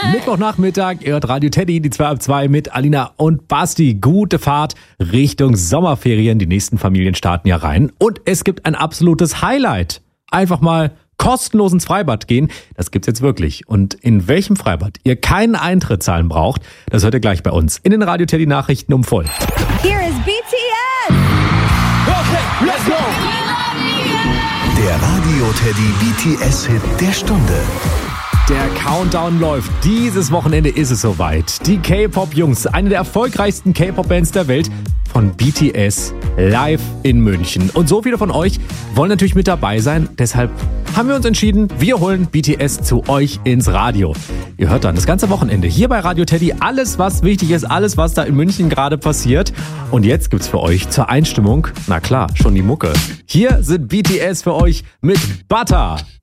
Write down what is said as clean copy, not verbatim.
Mittwochnachmittag, ihr hört Radio Teddy, die 2 ab 2 mit Alina und Basti. Gute Fahrt Richtung Sommerferien. Die nächsten Familien starten ja rein. Und es gibt ein absolutes Highlight. Einfach mal kostenlos ins Freibad gehen. Das gibt's jetzt wirklich. Und in welchem Freibad ihr keinen Eintritt zahlen braucht, das hört ihr gleich bei uns in den Radio Teddy Nachrichten um voll. Here is BTS. Okay, let's go. Der Radio Teddy BTS-Hit der Stunde. Der Countdown läuft. Dieses Wochenende ist es soweit. Die K-Pop-Jungs, eine der erfolgreichsten K-Pop-Bands der Welt, von BTS live in München. Und so viele von euch wollen natürlich mit dabei sein. Deshalb haben wir uns entschieden, wir holen BTS zu euch ins Radio. Ihr hört dann das ganze Wochenende hier bei Radio Teddy alles, was wichtig ist, alles, was da in München gerade passiert. Und jetzt gibt's für euch zur Einstimmung, na klar, schon die Mucke. Hier sind BTS für euch mit Butter.